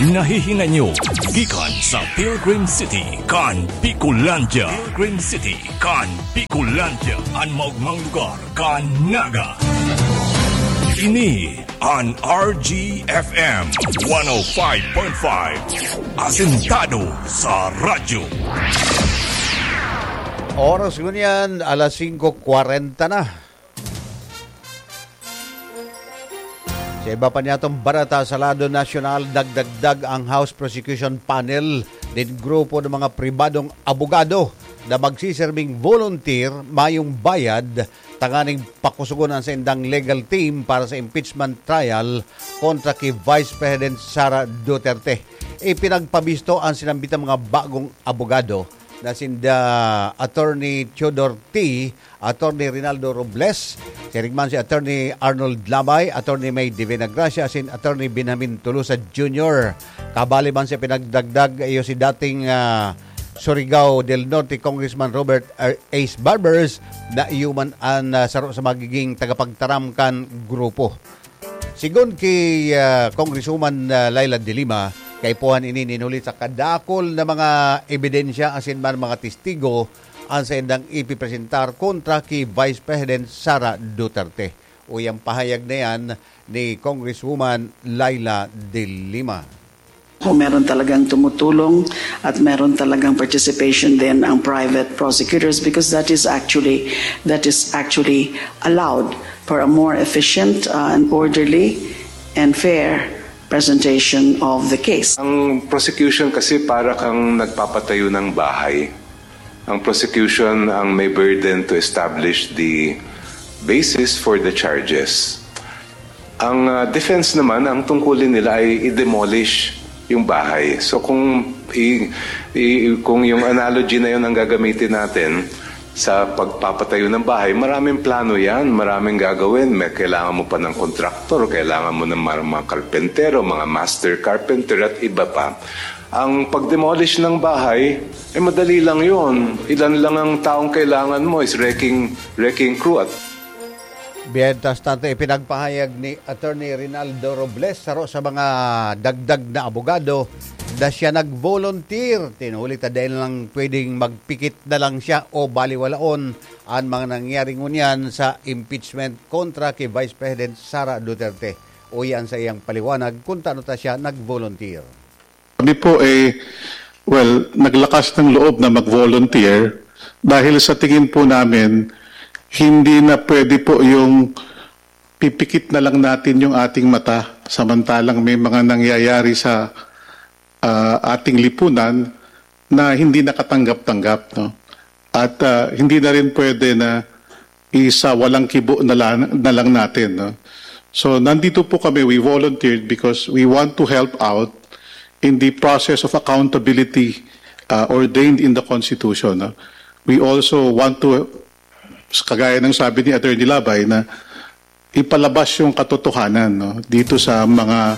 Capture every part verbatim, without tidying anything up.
Nahihingan nyo gikan sa Pilgrim City kan Bicolandia. Pilgrim City kan Bicolandia. Ang maugmang lugar kan Naga. Ini an R G F M one oh five point five. Asentado sa radyo. Oras ngunyan, alas singko kwarenta na. Sa iba pa niyatong barata sa lado nasyonal, dagdagdag ang House Prosecution Panel din grupo ng mga pribadong abogado na magsiserving volunteer mayong bayad tanganing pakusugunan sa indang legal team para sa impeachment trial kontra kay Vice President Sara Duterte. Ipinagpabisto ang sinambitang mga bagong abogado na sinda Attorney Theodore T., Attorney Rinaldo Robles, si Rigman si Attorney Arnold Labay, Attorney May Divina Gracia, sin Attorney Benjamin Tulusa Junior Kabali man siya pinagdagdag iyo si dating uh, Surigao del Norte Congressman Robert Ace Barbers na iyuman ang uh, saro sa magiging tagapagtaramkan grupo. Sigon kay uh, Congresswoman uh, Laila De Lima, kay puhan ini ninulit sa kadakol na mga ebidensya asin man mga testigo ang sa indang ipipresentar kontra kay Vice President Sara Duterte. O yung pahayag na yan ni Congresswoman Laila De Lima. Kung meron talagang tumutulong at meron talagang participation din ang private prosecutors because that is actually that is actually allowed for a more efficient uh, and orderly and fair presentation of the case. Ang prosecution kasi para kang nagpapatayo ng bahay. Ang prosecution ang may burden to establish the basis for the charges. Ang uh, defense naman, ang tungkulin nila ay i-demolish yung bahay. So kung i, i, kung yung analogy na yun ang gagamitin natin sa pagpapatayo ng bahay, maraming plano yan, maraming gagawin. May kailangan mo pa ng kontraktor, kailangan mo ng mga, mga karpentero, mga master carpenter at iba pa. Ang pag-demolish ng bahay, eh madali lang yun. Ilan lang ang taong kailangan mo is wrecking, wrecking crew. At Biyentas tanto ipinagpahayag ni Attorney Rinaldo Robles saro sa mga dagdag na abogado na siya nag-volunteer. Tinulit na dahil lang pwedeng magpikit na lang siya o baliwalaon ang mga nangyari ngunyan sa impeachment kontra kay Vice President Sara Duterte. O yan sa iyang paliwanag kung taano ta siya nag-volunteer. Kami po eh, well, naglakas ng loob na mag-volunteer dahil sa tingin po namin hindi na pwede po yung pipikit na lang natin yung ating mata samantalang may mga nangyayari sa uh, ating lipunan na hindi nakatanggap-tanggap. No? At uh, hindi na rin pwede na isa walang kibo na lang, na lang natin. No? So nandito po kami, we volunteered because we want to help out in the process of accountability uh, ordained in the Constitution. No? We also want to, kagaya ng sabi ni Attorney Labay, na ipalabas yung katotohanan no, dito sa mga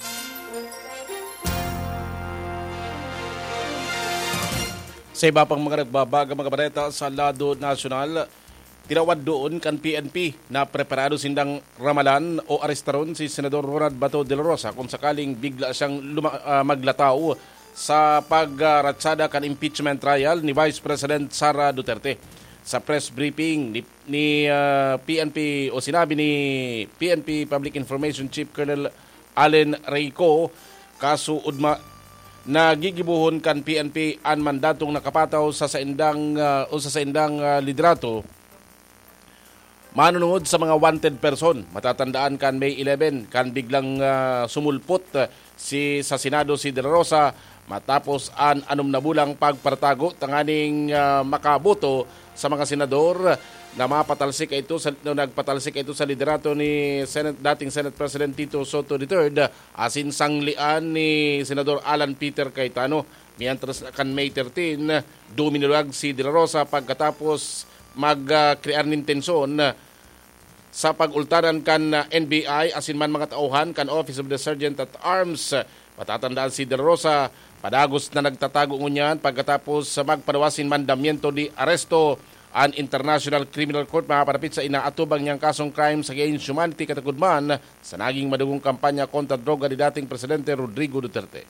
sa iba pang mga nagbabaga mga balita sa lado nasyonal. Tinawad doon kan P N P na preparado sindang ramalan o arestaron si Senador Ronald Bato de la Rosa kung sakaling bigla siyang luma, uh, maglataw sa pagratsada kan impeachment trial ni Vice President Sara Duterte. Sa press briefing ni, ni uh, P N P o sinabi ni P N P Public Information Chief Colonel Allen Reyco, kaso udma nagigibuhon kan P N P ang mandatong nakapataw sa saindang uh, o sa saindang uh, liderato manunungod sa mga wanted person. Matatandaan kan May eleven kan biglang uh, sumulpot uh, si sa Senado si De La Rosa matapos an anom na bulang pagpartago tanganing uh, makaboto sa mga senador na mapatalsik ito sa no, nagpatalsik ito sa liderato ni Senate, dating Senate President Tito Soto the third asin sanglian ni Senador Alan Peter Cayetano. Mientras kan May thirteen duminulag si De La Rosa pagkatapos mag-crear uh, ng tensyon uh, sa pag-ultaran kan uh, N B I asin man mga tauhan kan Office of the Sergeant at Arms. Matatandaan si De La Rosa padagos na nagtatago ngunyan pagkatapos sa magpadawasin mandamiento di aresto an International Criminal Court mahaparapit sa inaatubang niyang kasong crimes against humanity katagudman sa naging madugong kampanya kontra droga ni dating Presidente Rodrigo Duterte.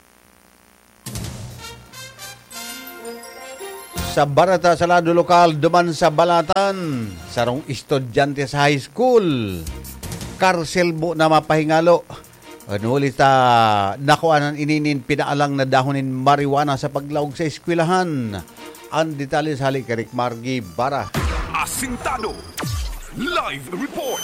Sa Barata sa lado lokal, duman sa Balatan, sarong estudyante sa high school. Karsel mo na mapahingalo. Anulit ta nakuanan ininin pinaalang na dahonin marijuana sa paglaog sa eskwelahan. Ang detalye sa halik Rick Margie Bara. Asintado Live Report.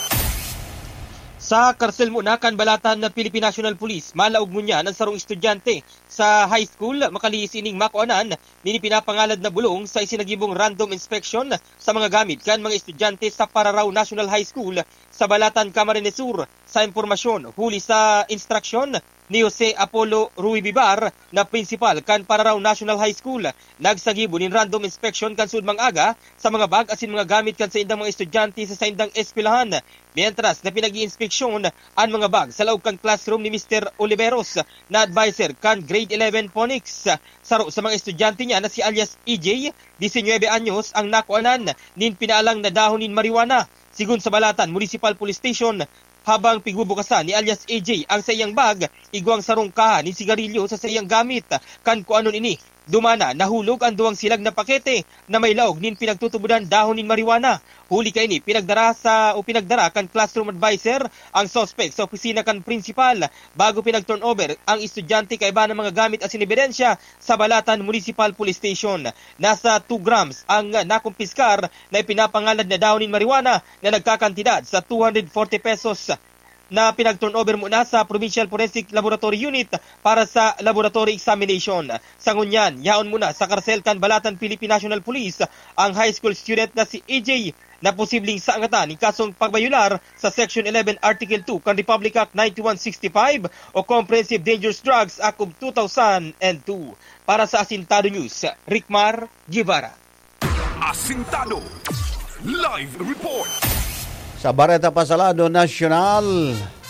Sa Karsel Munakan, Balatan na Philippine National Police, malaog mo niya ng sarong estudyante sa high school, makalihis ining makuanan, nini pinapangalad na bulong sa isinagibong random inspection sa mga gamit kan mga estudyante sa Pararaw National High School sa Balatan, Camarines Sur. Sa impormasyon, huli sa instruction ni Jose Apollo Rui Bibar na principal kan Pararaw National High School. Nagsagibo nin random inspection kan sudmang aga sa mga bag asin mga gamit kan sa indang mga estudyante sa saindang eskwelahan. Mientras na pinag-i-inspeksyon ang mga bag sa loob kan classroom ni Mister Oliveros na advisor kan grade eleven phonics. Saro sa mga estudyante niya na si alias E J, nineteen anyos, ang nakuanan nin pinaalang na dahonin marijuana. Sigun sa Balatan Municipal Police Station, habang pigbubukasan ni alias A J ang sa iyang bag, igwang sarong kaha ni sigarilyo sa sa iyang gamit. Kan kuanon ini, dumana nahulog ang duwang silag na pakete na may laog nin pinagtutubudan dahon nin marijuana. Huli ka ini pinagdara sa o pinagdara kan classroom advisor ang suspect sa opisina kan principal bago pinag-turnover ang estudyante kay iba ng mga gamit at sinibidensya sa Balatan Municipal Police Station. Nasa two grams ang nakumpiskar na ipinapangalad na dahon nin marijuana na nagkakantidad sa two hundred forty pesos na pinag-turnover muna sa Provincial Forensic Laboratory Unit para sa laboratory examination. Sa ngunyan, yaon muna sa Karsel kan Balatan Philippine National Police ang high school student na si A J na posibleng saangatan ng kasong pagbayular sa Section eleven Article two kan Republic Act ninety-one sixty-five o Comprehensive Dangerous Drugs Act of two thousand two. Para sa Asintado News, Rickmar Guevara. Asintado Live Report. Sa Barata Pasalado National,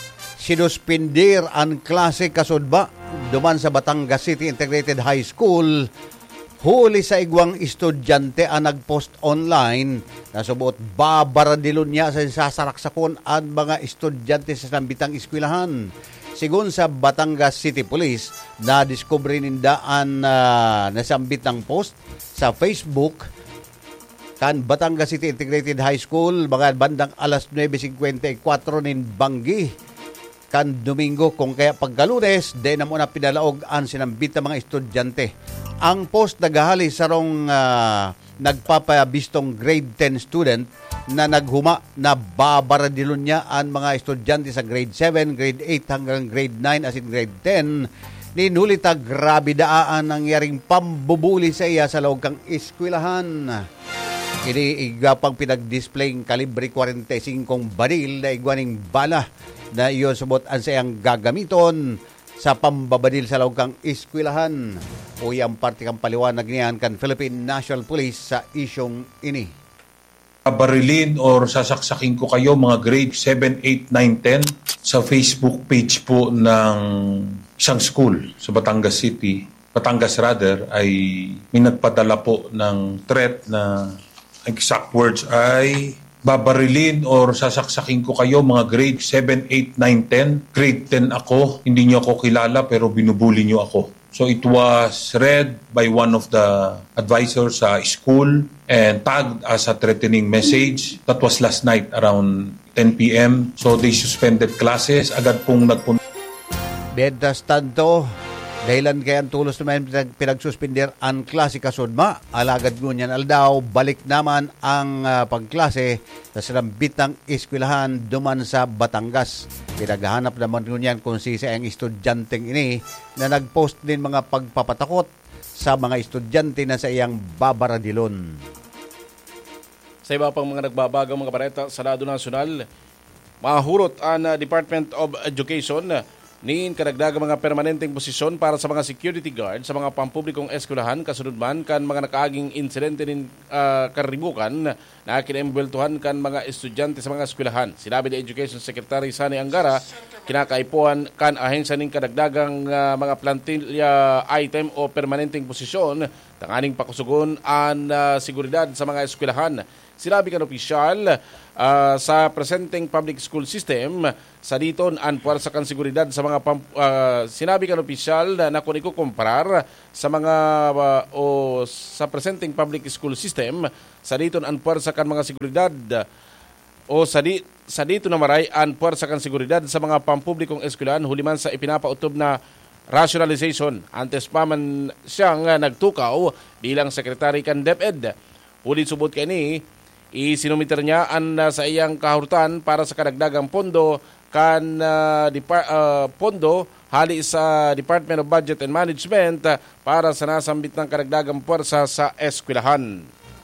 sinuspindir ang klase kasudba duman sa Batangas City Integrated High School. Huli sa igwang estudyante ang nagpost online na subuot babaradilon niya sa sasaraksakon ang mga estudyante sa sambitang eskwelahan. Sigun sa Batangas City Police, na-discover nindaan uh, nasambit ng post sa Facebook kan Batangas City Integrated High School, mga bandang alas nueve fifty-four nin Banggi kan Domingo, kung kaya pagkalunes de na muna pinalaog ang sinambit ng mga estudyante. Ang post nagahali sarong uh, nagpapabistong grade ten student na naghuma na babaradilon niya ang mga estudyante sa grade seven, grade eight hanggang grade nine as in grade ten. Ninulita grabe daan ang yaring pambubuli sa iya sa loob kang eskwelahan. Iniiga pang pinag-displaying kalibre forty-five baril na igwaning bala na iyon subot ang sayang gagamiton sa pambabadil sa loob kang eskwelahan. O yung parte kang paliwanag niyan kan Philippine National Police sa isyong ini. Barilin or sasaksakin ko kayo mga grade seven, eight, nine, ten sa Facebook page po ng isang school sa Batangas City, Batangas rather, ay may nagpadala po ng threat na exact words ay babarilin or sasaksakin ko kayo mga grade seven, eight, nine, ten. Grade ten ako, hindi niyo ako kilala pero binubuli niyo ako. So it was read by one of the advisors sa school and tagged as a threatening message. That was last night around ten p.m. So they suspended classes. Agad pong nagpunta. Mientras tanto, dahilan kaya ang tulos naman pinag, pinagsuspindir ang klase kasudma. Alagad ngunyan aldaw, balik naman ang uh, pagklase sa sinambit ng eskwelahan duman sa Batangas. Pinaghahanap naman ngunyan kung sisa ang estudyanteng ini na nagpost din mga pagpapatakot sa mga estudyante na sa iyang babaradilon. Sa iba pang mga nagbabagang mga bareta sa lado nasyonal, mahurot ang uh, Department of Education Niin kadagdagang mga permanenteng posisyon para sa mga security guard sa mga pampublikong eskwelahan kasunod man kan mga nakaaging insidente nin uh, karibukan na kinaimbweltuhan kan mga estudyante sa mga eskwelahan. Sinabi ni Education Secretary Sani Angara, kinakaipuan kan ahensya ning kadagdagang uh, mga plantilla item o permanenteng posisyon tanganing pakusugon an uh, seguridad sa mga eskwelahan. Sinabi kan opisyal uh, sa presenteng public school system sa diton an puwersa kan seguridad sa mga pam, uh, sinabi kan opisyal na, na kung ikukumparar sa mga uh, o sa presenteng public school system sa diton an puwersa kan mga seguridad o sa di, sa dito na maray an puwersa kan seguridad sa mga pampublikong eskwelahan huliman sa ipinapautob na rationalization. Antes pa man siyang uh, nagtukaw bilang sekretary kan DepEd. Ulit subot kay ni isinumiter niya an uh, sa iyang kahurtan para sa kadagdagang pondo kan uh, depar- uh, pondo hali sa Department of Budget and Management uh, para sa nasambit ng kadagdagang puwersa sa eskwelahan.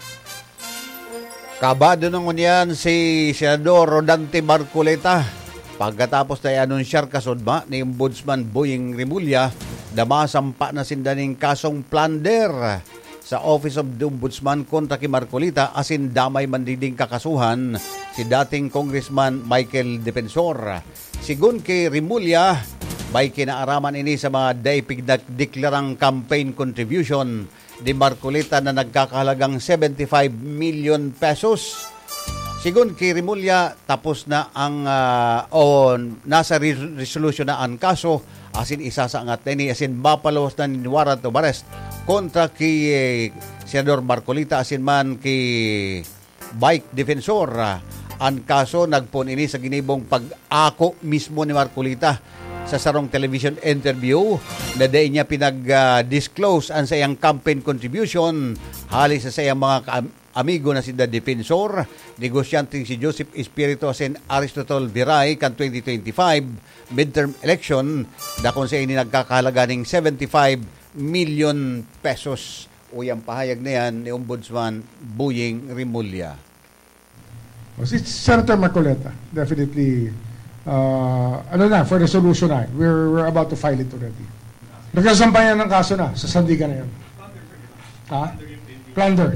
Kabado nang unyan si Senador Rodante Marcoleta pagkatapos na i-anunsyar kasudma ni Ombudsman Boying Rimulya na masampa na sindaning kasong plunder sa Office of the Ombudsman kontra kay Marcolita asin damay mandiding kakasuhan si dating Congressman Michael Defensor. Sigun kay Rimulya, may kinaaraman ini sa mga daipig na deklarang campaign contribution ni Marcolita na nagkakahalagang seventy-five million pesos. Sigun kay Rimulya, tapos na ang uh, o nasa re- resolution na ang kaso asin isasaangat na ini asin mapalos na ni warrant of arrest kontra kay eh, Senador Marcolita asin man kay Mike Defensor. Ang kaso nagpon ini sa ginibong pag-ako mismo ni Marcolita sa sarong television interview na day niya pinag-disclose uh, ang sa iyang campaign contribution hali sa sayang mga ka- amigo na si The Defensor, negosyante si Joseph Espiritu asin Aristotle Viray kan twenty twenty-five midterm election na kung sa ini nagkakahalaga ng seventy-five million pesos. O yung pahayag na yan ni Ombudsman Boying Rimulya. Si Senator Marcoleta, definitely, uh, ano na, for resolution na. We're, we're about to file it already. Nagkasampayan ng kaso na, sa Sandigan na yan. Ha? Plunder.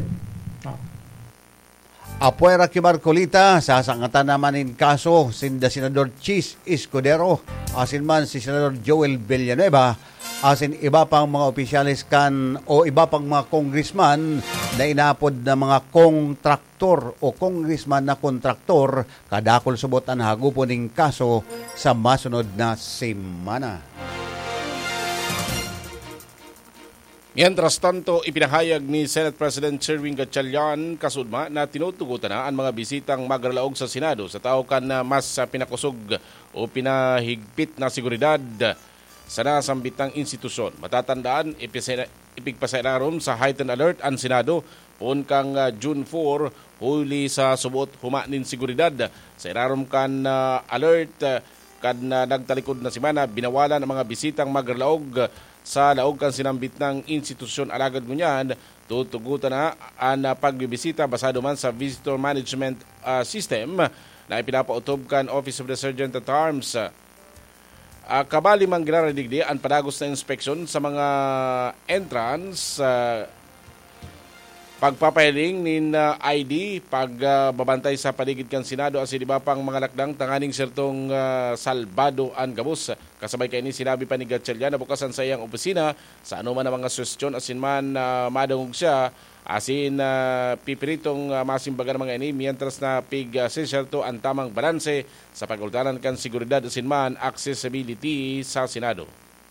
Apuera kay Marcolita, sasangatan naman in kaso sinda Senador Chis Escudero, asin man si Senador Joel Villanueva, asin iba pang mga opisyalis kan o iba pang mga congressman na inapod na mga kontraktor o congressman na kontraktor kadakol subot ang hagupon ng kaso sa masunod na semana. Mientras tanto, ipinahayag ni Senate President Sherwin Gatchalian kasudma na tinutugutan na ang mga bisitang magralaog sa Senado sa taukan na mas pinakusog o pinahigpit na seguridad sa nasambitang institusyon. Matatandaan, ipigpasailarom sa heightened alert ang Senado poon kang uh, June four, huli sa subot humanin seguridad. Sa ilarom kan uh, alert, uh, kan uh, nagtalikod na simana, binawalan ang mga bisitang magralaog sa laog kan sinambit ng institusyon. Alagad mo niyan, tutugutan na ang uh, pagbibisita basado man sa visitor management uh, system na ipinapautob kan Office of the Sergeant at Arms. Uh, kabali mang ginaradigdi ang padagos na inspeksyon sa mga entrance, uh, pagpapahiling nin uh, I D, pagbabantay uh, sa paligid kan Senado as iba pang mga lakdang tanganing sertong uh, salbado an gabos. Kasabay kay ni sinabi pa ni Gatchalian na bukasan sa iyang opisina sa anuman ang mga suggestion asin man uh, madungog siya asin uh, pipiritong uh, masimbagan mga ini mientras na pig uh, siserto ang tamang balanse sa pagultanan kan seguridad asin man accessibility sa Senado.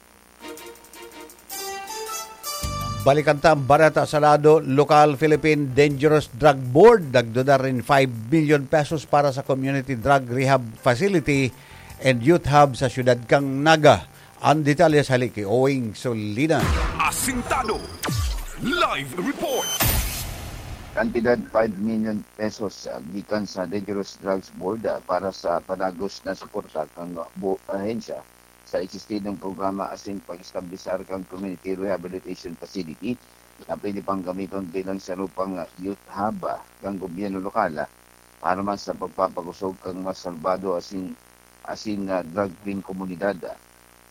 Balikan ta barata sa lado, Local Philippine Dangerous Drug Board nagdodar rin five million pesos para sa Community Drug Rehab Facility and Youth Hub sa siyudad kang Naga. Ang detalye sa haliki, Owing Solina. Asintado Live Report. Kantidad five million pesos uh, gikan sa Dangerous Drugs Board uh, para sa padagos na suporta kang uh, ahensya sa eksistidong programa asin pag-establishar kang Community Rehabilitation Facility na pwede pang gamiton bilang sarupang uh, Youth Hub uh, kang gobyerno lokal uh, para man sa pagpapakusog kang mas salbado asin asin uh, drug-free komunidad. Uh.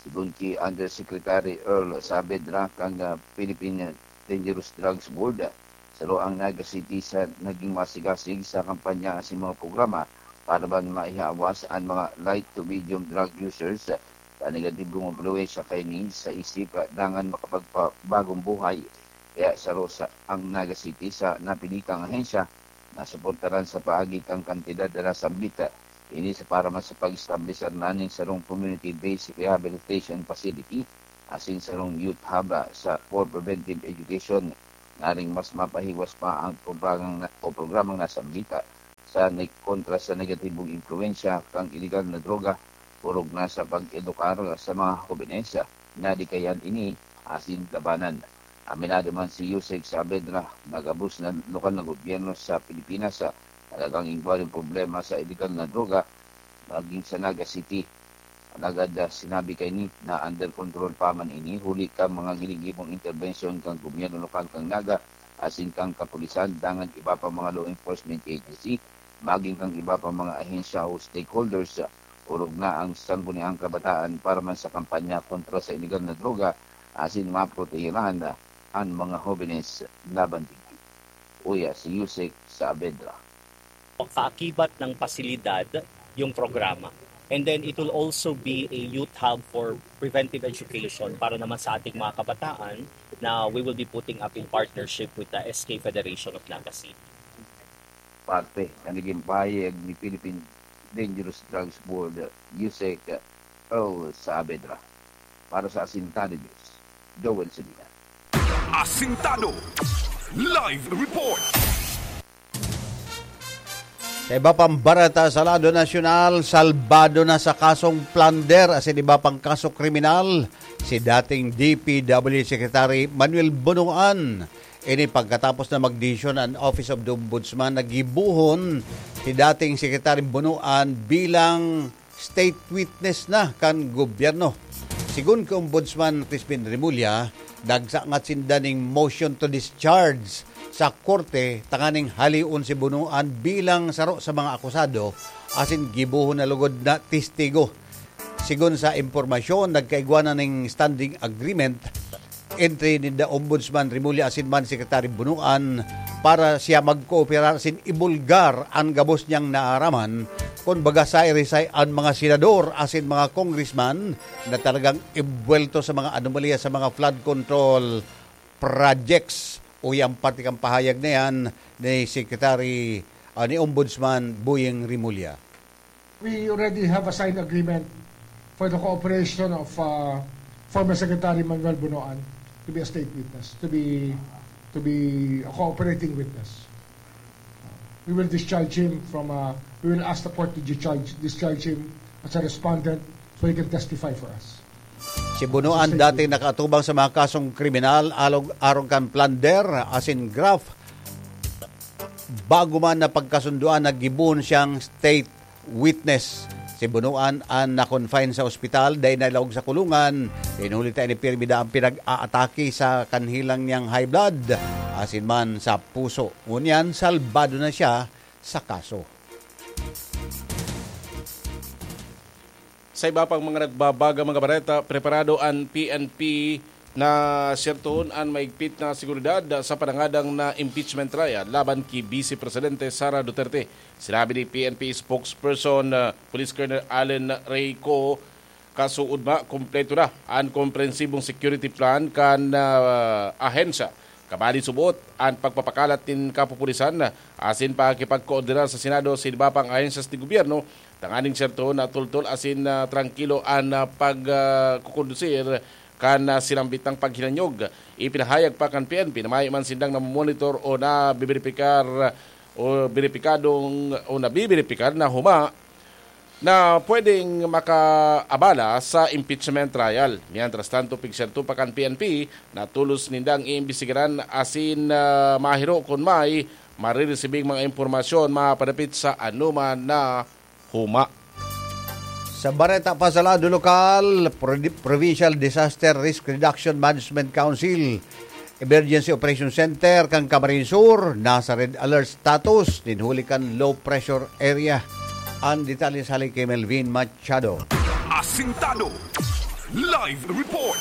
Sigun ki Undersecretary Earl Saavedra kang uh, Philippine Dangerous Drugs Board sa Loang Naga City sa naging masigasig sa kampanya sa mga programa para bang maihawas ang mga light to medium drug users sa negatibong impluwensya kay ni sa isip dangan makapagpabagong buhay. Kaya sa Rosa ang Naga City sa napilikang ahensya na suportaran sa paagi kang kantidad na nasambita ini sa para mas sa pag-establish naning sarong community-based rehabilitation facility asin sarong youth hub sa for preventive education naring mas mapahiwas pa ang programang o programang nasambita sa kontra sa negatibong impluwensya kang illegal na droga purog na sa pag-edukar sa mga kombinensya na di kayan ini asin labanan. Aminado man si Yusek Saavedra nagabus na lokal na gobyerno sa Pilipinas sa talagang ingwaling problema sa illegal na droga maging sa Naga City. Agad uh, sinabi kay ni na under control pa man ini huli kang mga giligibong intervention kang gobyerno lokal kang Naga asin kang kapulisan dangan iba pa mga law enforcement agency maging kang iba pa mga ahensya o stakeholders uh, urog na ang sangguniang kabataan para man sa kampanya kontra sa illegal na droga asin maprotehiran uh, ang mga jóvenes laban dito. Uya si Yusek Saavedra. Kaakibat ng pasilidad yung programa. And then it will also be a youth hub for preventive education para naman sa ating mga kabataan na we will be putting up in partnership with the S K Federation of Naga City. Parte na naging pahayag ni Philippine Dangerous Drugs Board, Yusek Earl Saavedra. Para sa Asintado News, Joel Salinas. Asintado Live Report. Sa iba pang barata sa lado nasyonal, salbado na sa kasong plunder as iba pang kaso kriminal si dating D P W Secretary Manuel Bonoan. Ini pagkatapos na mag-decision ang Office of the Ombudsman na gibuhon si dating Secretary Bonoan bilang state witness na kan gobyerno. Sigun ka Ombudsman Crispin Remulla, dagsangat sindaning motion to discharge sa korte tanganing haliun si Bonoan bilang saro sa mga akusado asin gibuhon na lugod na testigo. Sigun sa impormasyon, nagkaigwanan ng standing agreement entry ni the Ombudsman Remulla asin man Secretary Bonoan para siya magkooperar asin ibulgar ang gabos niyang naaraman kung baga say-resay ang mga senador asin mga congressman na talagang ibuelto sa mga anomalya sa mga flood control projects. O yung pati kang pahayag na yan ni Secretary, uh, ni Ombudsman Boyeng Remulla. We already have a signed agreement for the cooperation of uh, former Secretary Manuel Bonoan to be a state witness, to be to be a cooperating witness. We will discharge him from, uh, we will ask the court to discharge, discharge him as a respondent so he can testify for us. Si Bonoan dati nakatubang sa mga kasong kriminal, alog arrogant plunder, asin graft. Bago man na pagkasunduan, naggibuhon siyang state witness. Si Bonoan ang na-confine sa ospital dahil nalawag sa kulungan. Inulit tayo ni Pirmida ang pinag-aatake sa kanhilang niyang high blood, asin man sa puso. Ngunyan, salbado na siya sa kaso. Sa iba pang mga nagbabaga mga bareta, preparado ang P N P na siyertoon ang maigpit na seguridad sa panangadang na impeachment trial laban kay Vice Presidente Sara Duterte. Sinabi ni P N P spokesperson uh, Police Colonel Allen Reyco, kasuod ma, kompleto na ang komprehensibong security plan kan uh, ahensya. Kabali subot ang pagpapakalat tin kapupulisan asin pa kipagkoordinar sa Senado sa iba pang ahensyas ni gobyerno tanganing serto na tultol asin uh, tranquilo ang uh, pagkukondusir uh, kan uh, silambitang paghinanyog. Ipinahayag pa kan P N P na may man sindang na monitor o na bibiripikar uh, o biripikadong o na bibiripikar na huma na pwedeng makaabala sa impeachment trial. Mientras tanto, pigserto pa kan P N P na tulos nindang iimbisigaran asin uh, mahiro kung may mariresibing mga impormasyon mapadapit sa anuman na huma. Sa Bareta pa sa lado lokal, Provincial Disaster Risk Reduction Management Council, Emergency Operation Center kang Camarines Sur, nasa red alert status, dinhulikan low pressure area. Ang detalye sa kay Melvin Machado. Asintado live report.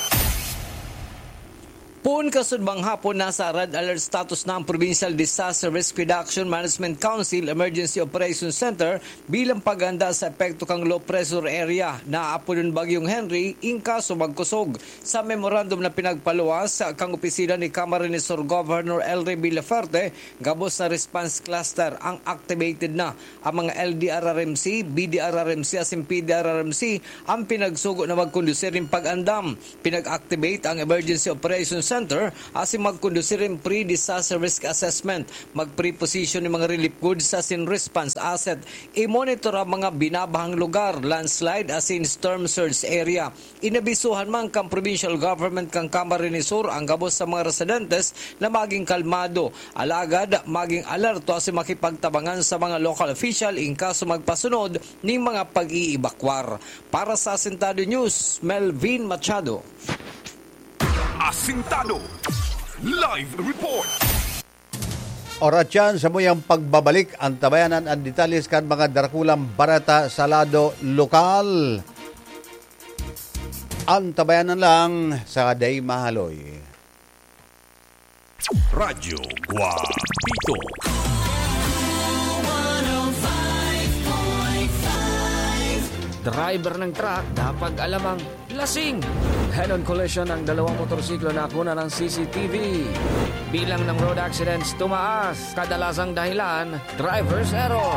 Poon kasudbang hapon nasa red alert status na ang Provincial Disaster Risk Reduction Management Council Emergency Operations Center bilang paghanda sa epekto kang low pressure area na apulon bagyong Henry in kaso magkusog. Sa memorandum na pinagpaluwas kang opisina ni Camarines Sur Governor Elry Villaferte, gabos na response cluster ang activated na. Ang mga L D R R M C, B D R R M C as in P D R R M C ang pinagsugo na magkondusirin pag-andam. Pinag-activate ang Emergency Operations Center as magkondusirin pre-disaster risk assessment, mag-pre-position ng mga relief goods as in response asset, i-monitor ang mga binabahang lugar, landslide as in storm surge area. Inabisuhan man kang provincial government kang Camarines Sur ang gabos sa mga residentes na maging kalmado, alagad maging alerto as makipagtabangan sa mga local official in kaso magpasunod ng mga pag-iibakwar. Para sa Asintado News, Melvin Machado. Asintado live report. Oras yan sa muyang pagbabalik ang tabayanan ang detalles kan mga darakulang barata sa lado lokal. Ang tabayanan lang sa Day Mahaloy. Radyo Guapito. Driver ng truck dapat alamang lasing. Head-on collision ang dalawang motorsiklo na kuna ng C C T V. Bilang ng road accidents tumaas. Kadalasang dahilan, driver's error.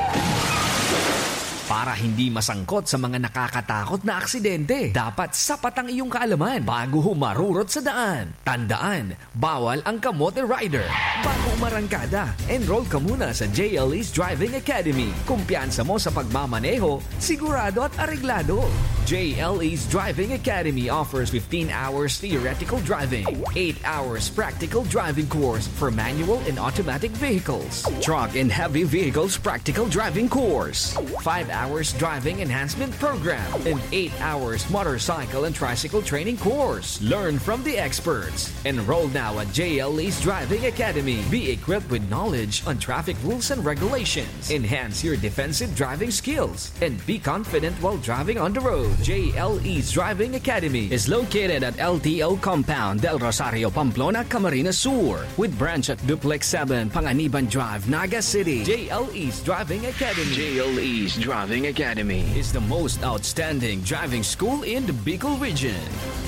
Para hindi masangkot sa mga nakakatakot na aksidente, dapat sapat ang iyong kaalaman bago humarurot sa daan. Tandaan, bawal ang kamote rider. Bago umarangkada, enroll ka muna sa J L E's Driving Academy. Kumpiyansa mo sa pagmamaneho, sigurado at areglado. J L E's Driving Academy offers fifteen hours theoretical driving, eight hours practical driving course for manual and automatic vehicles, truck and heavy vehicles practical driving course, five hours driving enhancement program, and eight hours motorcycle and tricycle training course. Learn from the experts. Enroll now at J L E's Driving Academy. Be equipped with knowledge on traffic rules and regulations. Enhance your defensive driving skills and be confident while driving on the road. J L E's Driving Academy is located at L T O Compound, Del Rosario, Pamplona, Camarines Sur, with branch at Duplex seven, Panganiban Drive, Naga City. J L E's Driving Academy. J L E's Driving Academy is the most outstanding driving school in the Bicol region.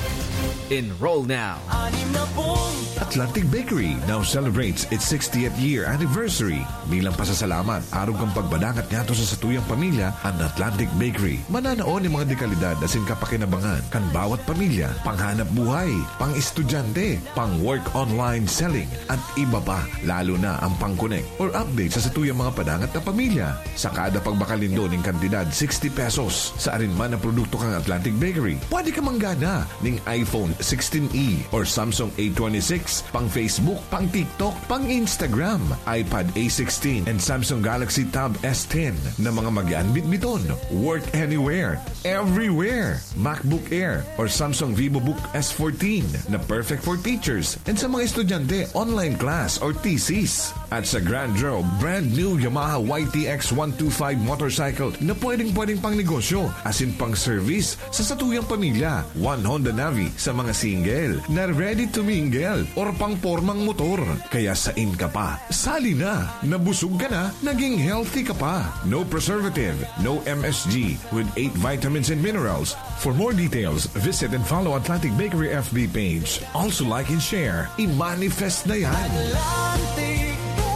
Enroll now. Atlantic Bakery now celebrates its sixtieth year anniversary. Bilang pasasalamat, araw kang pagbadangat ngato sa satuyang pamilya, ang Atlantic Bakery. Mananaon ng mga dekalidad asin kapakinabangan kan bawat pamilya, panghanap buhay, pang-estudyante, pang-work online selling, at iba pa, lalo na ang pang-connect or update sa satuyang mga padangat na pamilya. Sa kada pagbakalindo ng kantidad sixty pesos sa arinman na produkto kang Atlantic Bakery, pwede ka manggana ng iPhone sixteen e or Samsung A twenty-six, pang Facebook, pang TikTok, pang Instagram, iPad A sixteen, and Samsung Galaxy Tab S ten na mga mag-ian bitbiton. Work anywhere, everywhere. MacBook Air or Samsung VivoBook S fourteen na perfect for teachers and sa mga estudyante, online class or thesis. At sa Grand Draw, brand new Yamaha Y T X one twenty-five motorcycle na pwedeng-pwedeng pang negosyo as in pang service sa satuyang pamilya. One Honda Navi sa mga single na ready to mingle or pang pormang motor. Kaya sain ka pa, sali na, nabusog ka na, naging healthy ka pa. No preservative, no M S G with eight vitamins and minerals. For more details, visit and follow Atlantic Bakery F B page. Also like and share. I-manifest na yan. Atlantic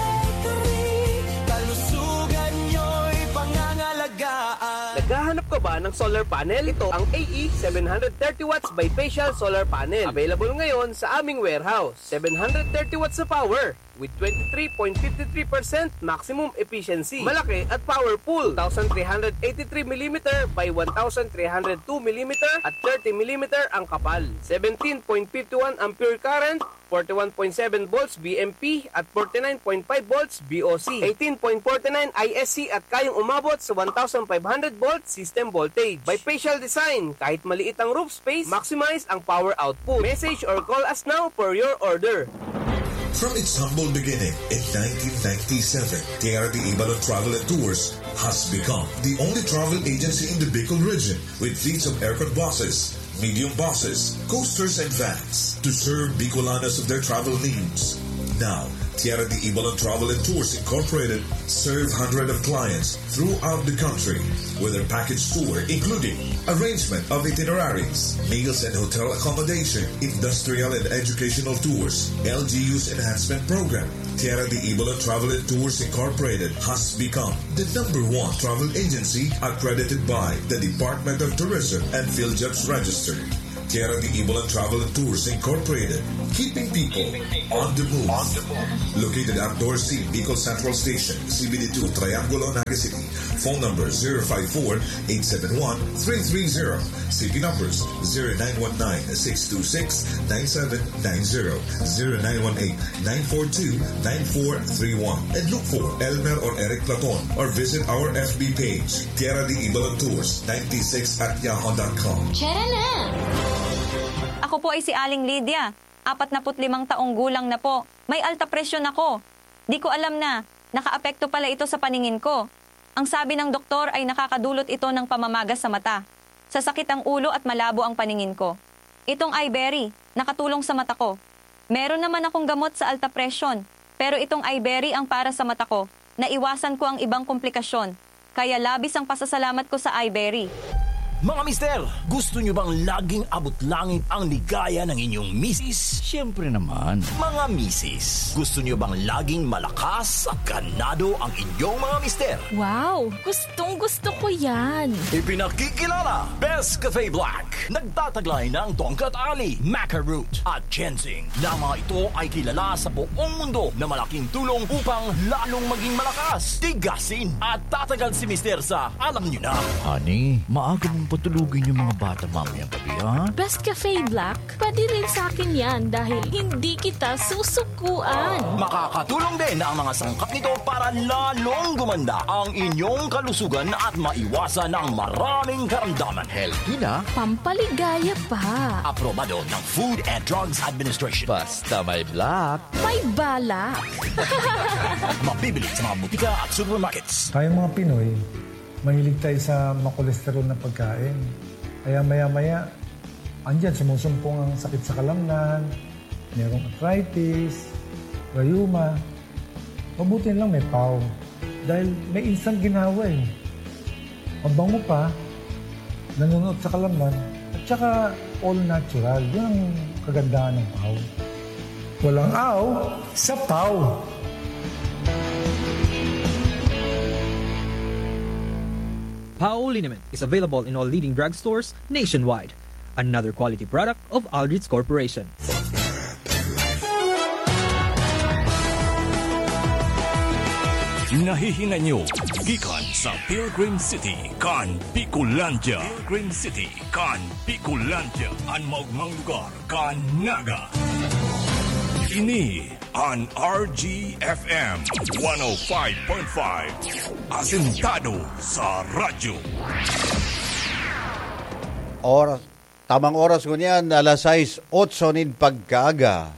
Bakery, kalusugan nyo'y pangangalagaan. Naghahanap ka ba ng solar panel? Ito ang A E seven thirty watts bifacial solar panel. Available ngayon sa aming warehouse. seven thirty watts na power with twenty-three point five three percent maximum efficiency. Malaki at powerful. one thousand three hundred eighty-three millimeter by one thousand three hundred two millimeter at thirty millimeter ang kapal. seventeen point five one ampere current, forty-one point seven volts B M P at forty-nine point five volts B O C. eighteen point four nine I S C at kayang umabot sa one thousand five hundred volts system voltage. Bifacial design, kahit maliit ang roof space, maximize ang power output. Message or call us now for your order. From its humble beginning in nineteen ninety-seven, K R D Ibalon Travel and Tours has become the only travel agency in the Bicol region with fleets of aircraft buses, medium buses, coasters, and vans to serve Bicolanos of their travel needs. Now, Tierra de Ibalon Travel and Tours Incorporated serve hundreds of clients throughout the country with their package tour including arrangement of itineraries, meals and hotel accommodation, industrial and educational tours, L G U's enhancement program. Tierra de Ibalon Travel and Tours Incorporated has become the number one travel agency accredited by the Department of Tourism and PhilJobs registered. Tierra de Ibalon Travel and Tours Incorporated, keeping people on the move. On the move. Located at Door C, Bicol Central Station, C B D two, Triangulo, Naga City. Phone number zero five four, eight seven one, three three zero. C P numbers zero nine one nine, six two six, nine seven nine zero, zero nine one eight, nine four two, nine four three one. And look for Elmer or Eric Platon or visit our F B page, Tierra de Ibalon Tours ninety-six at yahoo dot com. Tara na! Ako po ay si Aling Lydia. apat na limang taong gulang na po. May alta presyon ako. Di ko alam na, nakaapekto pala ito sa paningin ko. Ang sabi ng doktor ay nakakadulot ito ng pamamagas sa mata. Sasakit ang ulo at malabo ang paningin ko. Itong iBerry, nakatulong sa mata ko. Meron naman akong gamot sa alta presyon, pero itong iBerry ang para sa mata ko. Naiwasan ko ang ibang komplikasyon. Kaya labis ang pasasalamat ko sa iBerry. Mga mister, gusto nyo bang laging abot langit ang ligaya ng inyong misis? Siyempre naman. Mga misis, gusto nyo bang laging malakas at ganado ang inyong mga mister? Wow, gustong gusto ko yan. Ipinakikilala, Best Cafe Black. Nagtataglay ng tongkat ali, maca root at ginseng. Na mga ito ay kilala sa buong mundo na malaking tulong upang lalong maging malakas, tigasin at tatagal si mister sa alam nyo na. Honey, maaga mong patulugin yung mga bata mamayang gabi, ha? Best Cafe Black, pwede rin sa akin yan dahil hindi kita susukuan. Makakatulong din ang mga sangkap nito para lalong gumanda ang inyong kalusugan at maiwasan ang maraming karamdaman. Healthy na. Pampaligaya pa. Aprobado ng Food and Drugs Administration. Basta may black. May balak. Mabibili sa mga butika at supermarkets. Tayong mga Pinoy, mahilig tayo sa makolesterol na pagkain. Kaya maya-maya, andyan sumusumpong ang sakit sa kalamnan, merong arthritis, rayuma. Mabuti lang may P A W. Dahil may instant ginawa eh. Mabango pa, nanonood sa kalamnan, at saka all natural. Yun ang kagandahan ng P A W. Walang aw sa P A W. P A O Liniment is available in all leading drugstores nationwide. Another quality product of Aldrich Corporation. Nahihinga nyo, gikan sa Pilgrim City, kan Bicolandia. Pilgrim City, kan Bicolandia. Ang maugmang lugar, kan Naga. Ini ang R G F M one oh five point five. Asentado sa radyo. Oras, tamang oras ko niyan, alas sais otso nin pagkaaga.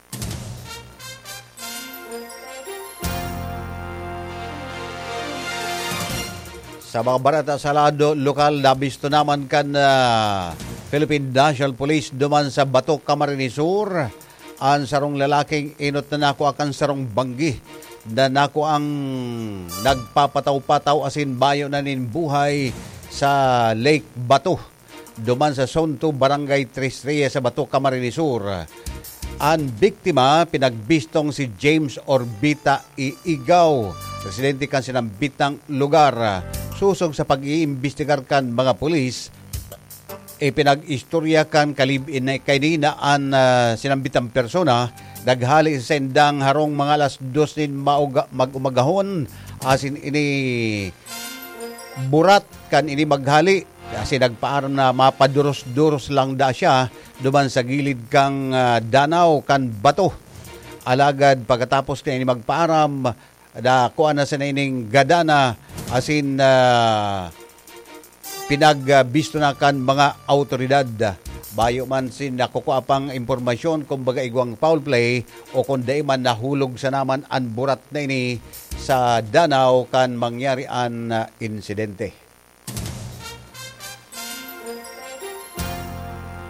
Sa mga barata sa lado, lokal, nabisto naman kan uh, Philippine National Police duman sa Batok, Camarines Sur. Ang sarong lalaking inot na nako akan sarong banggi na nako ang nagpapataw-pataw asin bayo na nin buhay sa Lake Bato duman sa Zone two Barangay Tres Reyes sa Bato, Camarines Sur. Ang biktima pinagbistong si James Orbita Iigaw, residente kan sinambitang lugar. Susog sa pag-iimbestigar kan mga pulis, e pinag-istorya kan kalibin na kaninaan uh, sinambitang persona, naghali sa sendang harong mga alas dos din mauga, mag-umagahon, asin ini burat kan ini maghali, kasi nagpaaram na mapaduros-duros lang da siya, duman sa gilid kang uh, danaw kan bato. Alagad pagkatapos na ini magpaaram, da kuan na sa ining gadana, asin uh, pinagbisto na kan mga autoridad. Bayo man sin nakukuha pang impormasyon kung baga igwang foul play o kung di man nahulog sa naman ang burat na ini sa danaw kan mangyari an uh, insidente.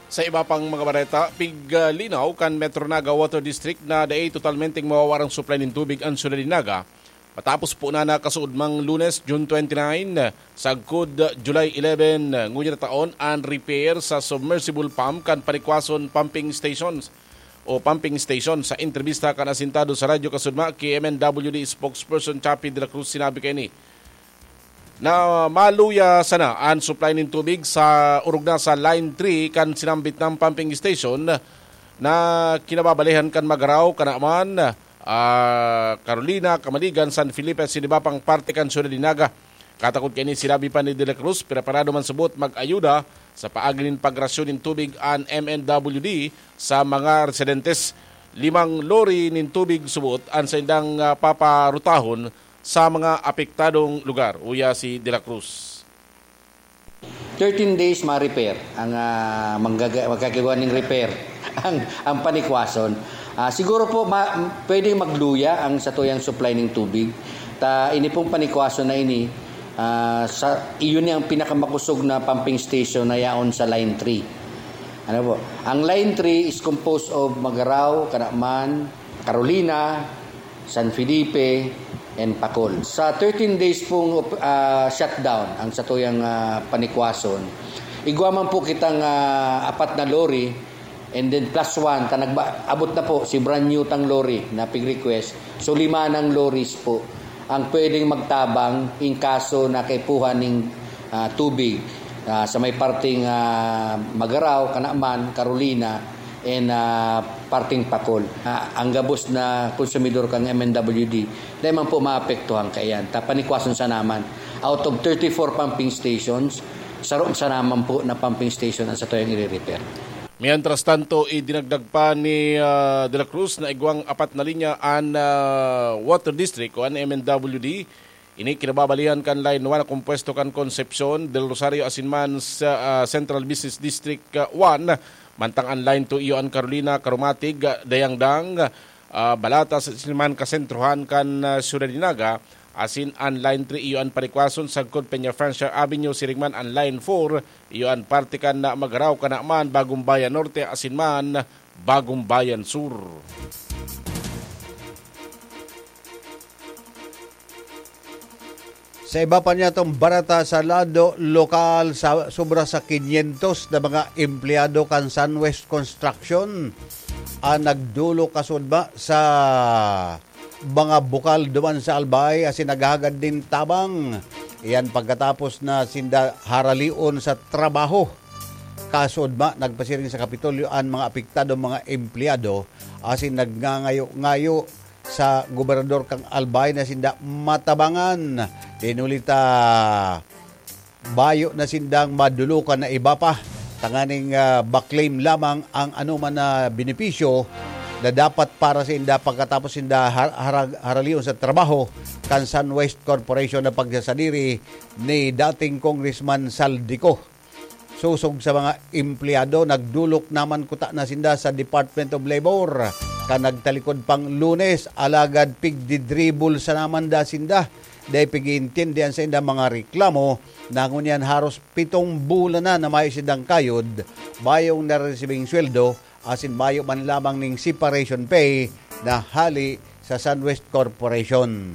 Sa iba pang mga bareta, piglinaw kan Metro Naga Water District na daay totalmente mawawarang supply ng tubig ang Ciudad de Naga. Matapos po na nakasuod mang Lunes, June twenty-nine, sagkod July eleven, ngunya na taon ang repair sa submersible pump kan panikwason pumping stations o pumping station. Sa entrevista kan asintado sa Radyo Kasudma, K M N W D spokesperson Chappie de la Cruz sinabi kay ni na maluya sana ang supply ng tubig sa urog na sa Line three kan sinambit ng pumping station na kinababalihan kan Magaraw, Kanaman, uh, Carolina, Kamaligan, San Felipe, sinibapang parte kan Ciudad de Naga. Katakot kay ni sinabi pa ni De La Cruz, preparado man subot mag-ayuda sa paagilin pagrasyon ng tubig ang M N W D sa mga residentes. Limang lori ng tubig subot ang sa indang uh, paparutahon sa mga apektadong lugar. Uya si De La Cruz. thirteen days ma-repair ang uh, magkagawa ng repair ang, ang panikwason. Uh, siguro po ma, pwedeng magluya ang satuyang supply ng tubig. Ta, ini pong panikwason na ini, uh, sa, iyon yung pinakamakusog na pumping station na yaon sa Line three. Ano po? Ang Line three is composed of Magaraw, Kanaman, Carolina, San Felipe, and Pacol. Sa thirteen days pong uh, shutdown ang satuyang uh, panikwason, igwaman po kitang uh, apat na lorry and then plus one, ta nagba, abot na po si brand new tang lorry na pig-request. So lima ng lorries po ang pwedeng magtabang in kaso na kaipuhan ng uh, tubig uh, sa may parting uh, Magaraw, Kanaman, Carolina, and uh, parting Pacol. Uh, ang gabos na konsumidor kang M N W D, dahil man po maapektuhan kayan. Tapanikwason sa naman. Out of thirty-four pumping stations, sarong sa naman po na pumping station ang sa toyang i-repair. Mientras tanto, idinagdag pa ni uh, De La Cruz na igwang apat na linya ang uh, Water District o ang M N W D. Ini kinababalihan kan Line one na kumpuesto kan Concepcion del Rosario Asinman sa uh, Central Business District uh, one. Mantang ang Line two iyo ang Carolina, Karumatig, Dayangdang, uh, Balata, Asinman, Kasentrohan kan uh, Ciudad de Naga. Asin ang Line three iyo ang Panikwason, Sagkod, Peña Francia Avenue, Sirigman ang Line four iyo ang parte kan na Magaraw, Kanaman, Bagong Bayan Norte, Asinman, Bagong Bayan Sur. Sa iba pa niya itong barata sa lado lokal, sa, sobra sa five hundred na mga empleyado kan Sunwest Construction ang nagdulo kasudba sa mga bukal duman sa Albay asin naghagad din tabang. Iyan pagkatapos na sinda haralion sa trabaho. Kasudba nagpasiring sa Kapitolyo ang mga apektado mga empleyado asin nagngangayo-ngayo sa gobernador kang Albay na sinda matabangan. Tinulita bayo na sindang madulukan na iba pa. Tanganing uh, baklaim lamang ang anuman na benepisyo na dapat para sa inda pagkatapos sinda har- har- haraliyon sa trabaho kan Sunwest Corporation na pagsasadiri ni dating Congressman Saldico. Susog sa mga empleyado, nagdulok naman kuta na sinda sa Department of Labor. Kan nagtalikod pang Lunes, alagad pigdidribble sa naman da sinda. Dahil pag-iintindihan sa inda mga reklamo na ngunyan haros pitong bulan na na may sidang kayod, bayong naresibing sweldo, asin bayo man lamang ning separation pay na hali sa Sunwest Corporation.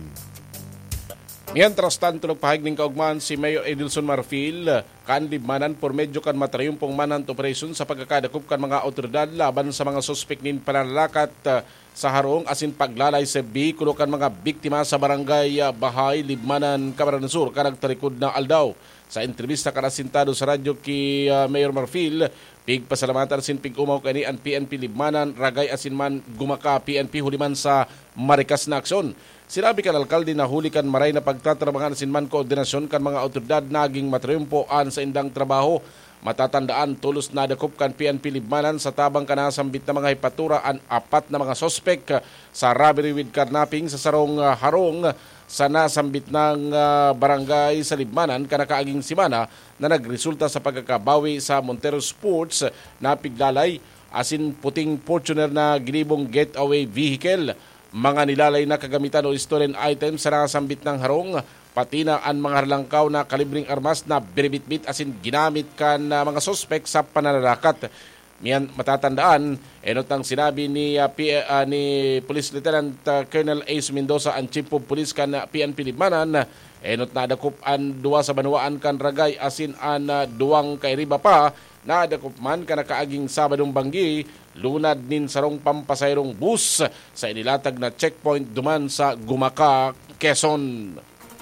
Mientras tanto, nagpahig ng kaugman si Mayor Edilson Marfil, kanlib manan por medyo kan matrayumpong manant operation sa pagkakadakop kan mga otoridad laban sa mga suspek nin pananalakat uh, sa harong asin paglalay sa bikulo kan mga biktima sa barangay uh, Bahay, Libmanan, Camarines Sur, kanagtarikod na aldaw. Sa entrevista kanasintado sa radyo ki uh, Mayor Marfil, pig pasalamatan sin pig umaw kani ang P N P Libmanan, Ragay asin man gumaka P N P huliman sa marikas na aksyon. Sinabi kan alkalde na huli kan maray na pagtatrabangan sin man koordinasyon kan mga otoridad naging matriumpoan sa indang trabaho. Matatandaan tulos na dakop kan P N P Libmanan sa tabang kanasambit na mga hipatura ang apat na mga sospek sa robbery with kidnapping sa sarong uh, harong sa nasambit ng uh, barangay sa Libmanan kanakaaging simana na nagresulta sa pagkakabawi sa Montero Sports na piglalay asin puting Fortuner na ginibong getaway vehicle. Mga nilalay na kagamitan o stolen items sa nakasambit ng harong, pati na ang mga harlangkaw na kalibring armas na binibitbit asin ginamit kan uh, mga sospek sa pananalakat. Miyan matatandaan, enot ang sinabi ni uh, P, uh, ni Police Lieutenant uh, Colonel Ace Mendoza ang Chief of Police kan uh, P N P Libmanan, enot na dakop an duwa sa banwaan kan Ragay asin an uh, duwang kay riba pa na dakop man kan nakaaging Sabadong Banggi lunad nin sarong pampasayrong bus sa inilatag na checkpoint duman sa Gumaka, Quezon.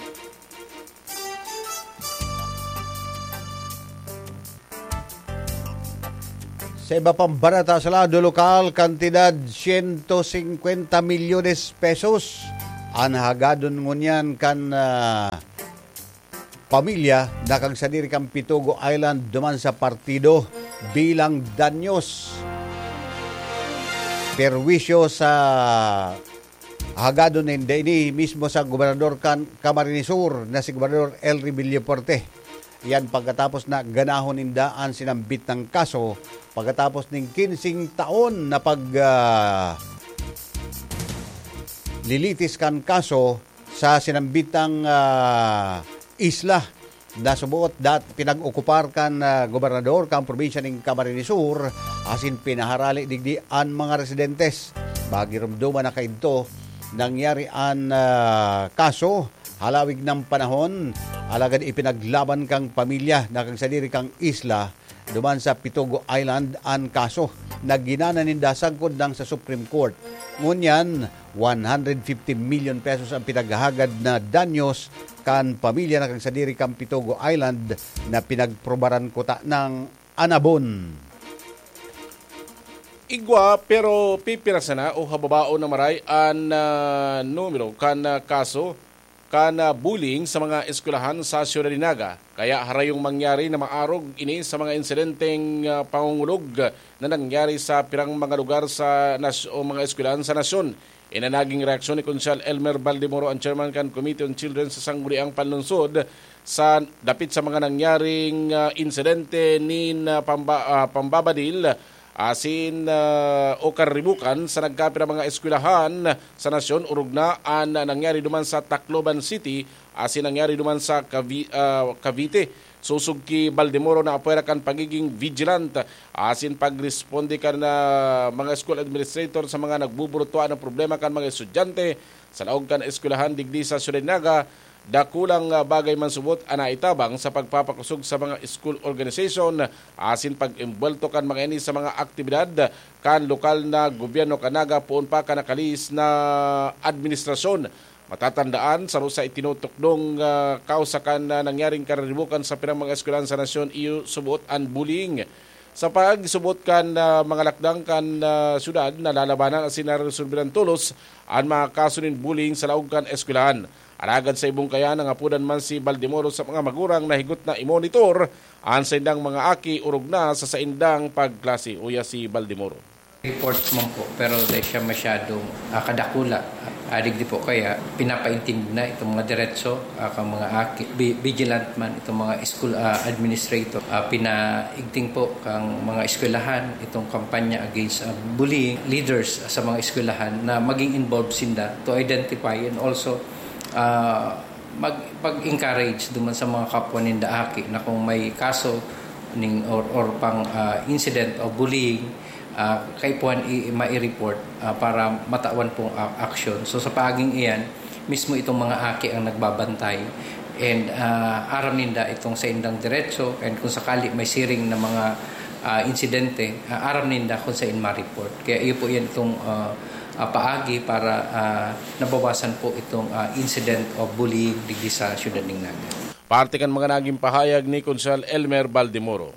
Sa iba pang barata sa lado lokal, kantidad one hundred fifty milyones pesos. Anhagadon ngunyan kan uh, pamilya na kang sadiri kang Pitugo Island duman sa partido bilang danyos. Perwisyo sa hagadon hindi ini mismo sa gobernador kan Camarines Sur na si Gobernador Elry Villaporte. Yan pagkatapos na ganahon nindaan sinambit ng kaso pagkatapos ng kinsing taon na pag uh, lilitis kan kaso sa sinambitang uh, isla na subuot dat pinag-okupar kan uh, gobernador kan probinsya ng Camarines Sur asin pinaharali digdi an mga residentes bagirumduman na kainto nangyari an uh, kaso halawig ng panahon alagad ipinaglaban kang pamilya na kang sadiri kang isla duman sa Pitugo Island an kaso nagginana ninda sagkod ng sa Supreme Court. Ngunyan one hundred fifty million pesos ang pinaghahagad na danyos kan pamilya na kang sadiri kang Pitugo Island na pinagprobaran kota ng Anabon. Igwa pero pipirasa na o hababao na maray an uh, numero kan uh, kaso kan uh, bullying sa mga eskwelahan sa Ciudad Dinaga. Kaya harayong mangyari na maarog ini sa mga insidenteng uh, pangungulog na nangyari sa pirang mga lugar sa nas- o mga eskwelahan sa nasyon. Inanaging reaksyon ni Konsyal Elmer Baldemoro ang chairman kan Committee on Children sa Sangguniang Panlungsod sa dapit sa mga nangyaring uh, insidente ni uh, pamba, uh, pambabadil asin uh, o karibukan sa nagkapira mga eskwelahan sa nasyon urog na ang uh, nangyari duman sa Tacloban City asin nangyari duman sa Cavi, uh, Cavite. Susug ki Baldemoro na apwera kan pagiging vigilant asin pagresponde kan na uh, mga school administrator sa mga nagbuburutuan ng problema kan mga estudyante sa laog kan eskwelahan digdi sa Ciudad Dinaga. Dakulang uh, bagay man subot ana itabang sa pagpapakusog sa mga school organization asin pag-imbwelto kan mga ini sa mga aktibidad kan lokal na gobyerno kanaga poon pa kanakalis na administrasyon. Matatandaan sa rusa itinutokdong uh, kausakan na nangyaring kararibukan sa pirang mga eskwelahan sa nasyon iyo subot an bullying. Sa pagsubot kan uh, mga lakdang kan uh, syudad na lalabanan asin naresolbiran tulos ang mga kaso nin bullying sa laog kan eskwelahan. Aragad sa ibong kaya nang apudan man si Baldemoro sa mga magurang na higot na imonitor ang sa indang mga aki urog na sa saindang pagklase. Uya si Baldemoro. Report mo po pero dahil siya masyadong uh, kadakula. Adig di po kaya pinapaintindi na itong mga diretso, uh, kang mga aki, vigilant man itong mga school uh, administrator. Uh, pinaigting po kang mga eskwelahan itong kampanya against uh, bullying leaders uh, sa mga eskwelahan na maging involved sinda to identify and also Uh, mag, pag-encourage duman sa mga kapwa ninda aki na kung may kaso ning or, or pang uh, incident o bullying uh, kay puan i- mai-report uh, para matawan pong uh, action. So sa paaging iyan mismo itong mga aki ang nagbabantay and uh, aram ninda itong sa indang diretso and kung sakali may siring na mga uh, insidente uh, aram ninda kung sa in ma-report. Kaya iyo po yan itong uh, Uh, paagi para uh, nabawasan po itong uh, incident of bullying digdi sa Ciudad Dinaga. Parte kan mga naging pahayag ni Konsyal Elmer Baldemoro.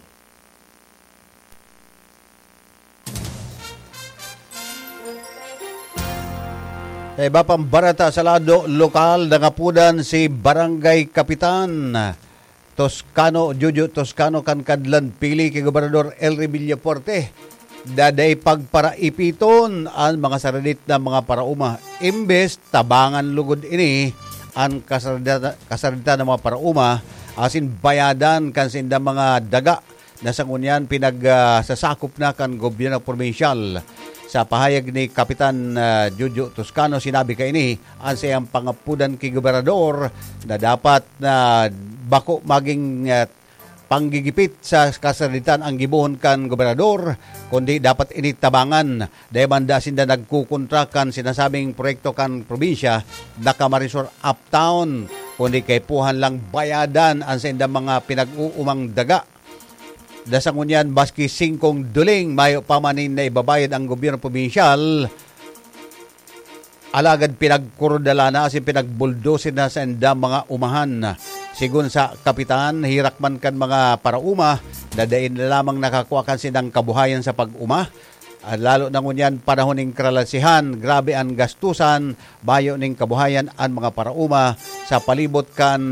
Sa iba pang barata sa lado lokal, nangapudan si Barangay Kapitan Toscano, Jojo Toscano Kankadlan pili kay Gobernador Elry Villaporte. Daday pagparaipiton ang mga saradit na mga parauma. Imbes tabangan lugod ini ang kasarita, kasarita ng mga parauma asin bayadan kan sinda mga daga na sangunyan pinagsasakop uh, na kan gobyerno probinsyal. Sa pahayag ni Kapitan uh, Jojo Toscano sinabi kay ini ang sayang pangapudan kay gobernador na dapat na uh, bako maging uh, panggigipit sa kasalitan ang gibuhon kan gobernador, kundi dapat initabangan. Dahil banda sinda nagkukontrakan sinasabing proyekto kan probinsya, da Camarines Uptown, kundi kay puhan lang bayadan ang sinda mga pinag-uumang daga. Dasangunyan, baski singkong duling, mayo pamanin na ibabayad ang gobyerno probinsyal, alagad pinagkurudala na kasi pinagbuldosin na sa enda mga umahan. Sigun sa kapitan, hirak man kan mga parauma, dadain na lamang nakakuha kan sinang kabuhayan sa pag-uma. At lalo na ngunyan panahon ng kalalasihan, grabe ang gastusan, bayo ng kabuhayan ang mga parauma sa palibot kan